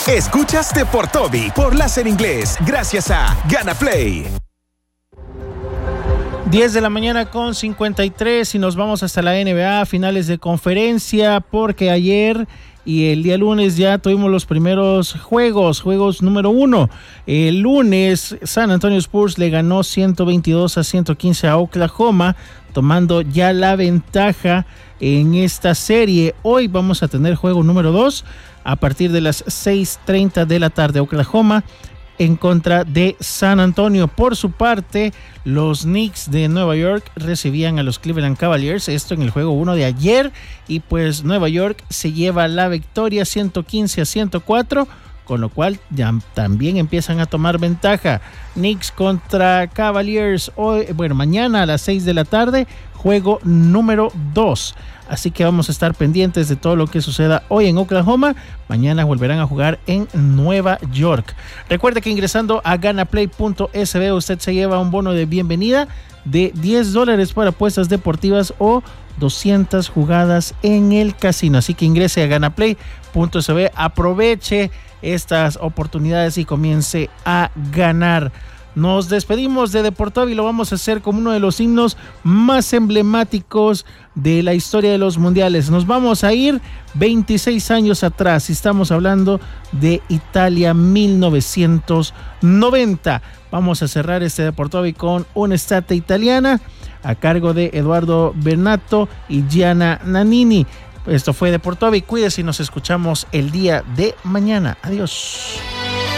Escuchas Deportovi por Láser Inglés, gracias a Gana Play. 10 de la mañana con 53 y nos vamos hasta la NBA, finales de conferencia, porque ayer y el día lunes ya tuvimos los primeros juegos número 1. El lunes San Antonio Spurs le ganó 122-115 a Oklahoma, tomando ya la ventaja en esta serie. Hoy vamos a tener juego número 2 a partir de las 6:30 de la tarde. Oklahoma en contra de San Antonio. Por su parte, los Knicks de Nueva York recibían a los Cleveland Cavaliers, esto en el juego 1 de ayer, y pues Nueva York se lleva la victoria 115-104, con lo cual ya también empiezan a tomar ventaja. Knicks contra Cavaliers hoy, mañana a las 6 de la tarde, juego número 2. Así que vamos a estar pendientes de todo lo que suceda hoy en Oklahoma. Mañana volverán a jugar en Nueva York. Recuerde que ingresando a ganaplay.sb usted se lleva un bono de bienvenida de $10 para apuestas deportivas o 200 jugadas en el casino. Así que ingrese a ganaplay.sb, aproveche estas oportunidades y comience a ganar. Nos despedimos de Deportovi y lo vamos a hacer como uno de los himnos más emblemáticos de la historia de los mundiales. Nos vamos a ir 26 años atrás y estamos hablando de Italia 1990. Vamos a cerrar este Deportovi con una estate italiana a cargo de Eduardo Bernato y Gianna Nannini. Esto fue Deportovi, cuídese y nos escuchamos el día de mañana. Adiós.